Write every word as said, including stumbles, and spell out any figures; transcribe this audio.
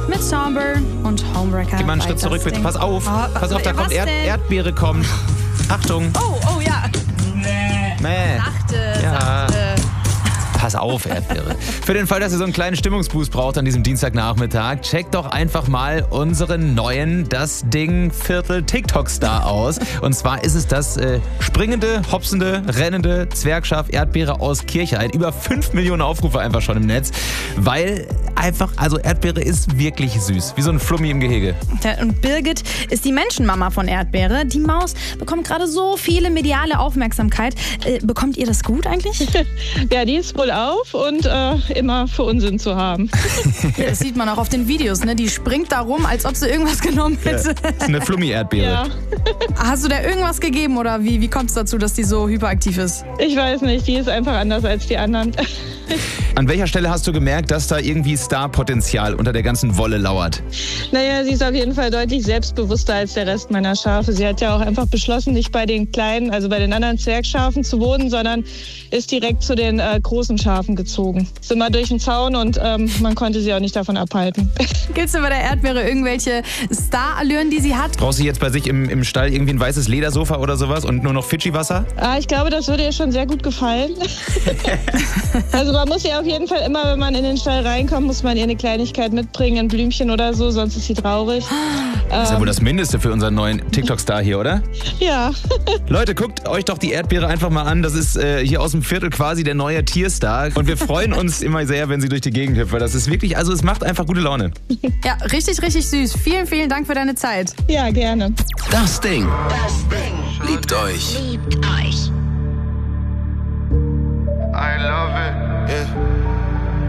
mit Somber und Homewrecker. Geh mal einen Schritt zurück, bitte. Pass auf. Oh, Pass auf, da kommt Erd denn? Erdbeere kommt. Achtung. Oh, oh ja. Mäh. Sachte, Ja. sachte. Pass auf, Erdbeere. Für den Fall, dass ihr so einen kleinen Stimmungsboost braucht an diesem Dienstagnachmittag, checkt doch einfach mal unseren neuen Das Ding Viertel TikTok-Star aus. Und zwar ist es das äh, springende, hopsende, rennende Zwergschaf Erdbeere aus Kirchheit. Über fünf Millionen Aufrufe einfach schon im Netz, weil einfach, also Erdbeere ist wirklich süß, wie so ein Flummi im Gehege. Ja, und Birgit ist die Menschenmama von Erdbeere. Die Maus bekommt gerade so viele mediale Aufmerksamkeit. Äh, bekommt ihr das gut eigentlich? Ja, die ist wohl auf und äh, immer für Unsinn zu haben. Ja, das sieht man auch auf den Videos, ne? Die springt da rum, als ob sie irgendwas genommen hätte. Das ist eine Flummi-Erdbeere. Ja. Hast du da irgendwas gegeben oder wie, wie kommt es dazu, dass die so hyperaktiv ist? Ich weiß nicht, die ist einfach anders als die anderen. An welcher Stelle hast du gemerkt, dass da irgendwie Starpotenzial unter der ganzen Wolle lauert? Naja, sie ist auf jeden Fall deutlich selbstbewusster als der Rest meiner Schafe. Sie hat ja auch einfach beschlossen, nicht bei den kleinen, also bei den anderen Zwergschafen zu wohnen, sondern ist direkt zu den äh, großen Schafen gezogen. Ist immer durch den Zaun und ähm, man konnte sie auch nicht davon abhalten. Gibt's denn bei der Erdbeere irgendwelche Star-Allüren, die sie hat? Brauchst du jetzt bei sich im, im Stall irgendwie ein weißes Ledersofa oder sowas und nur noch Fidschi-Wasser? Ah, ich glaube, das würde ihr schon sehr gut gefallen. Also man muss ja auf jeden Fall immer, wenn man in den Stall reinkommt, muss man ihr eine Kleinigkeit mitbringen, ein Blümchen oder so, sonst ist sie traurig. Das ist ja wohl das Mindeste für unseren neuen TikTok-Star hier, oder? Ja. Leute, guckt euch doch die Erdbeere einfach mal an. Das ist äh, hier aus dem Viertel quasi der neue Tierstar. Und wir freuen uns immer sehr, wenn sie durch die Gegend hüpft, weil das ist wirklich, also es macht einfach gute Laune. Ja, richtig, richtig süß. Vielen, vielen Dank für deine Zeit. Ja, gerne. Das Ding. Das Ding. Liebt euch. Liebt euch. I love it. Yeah.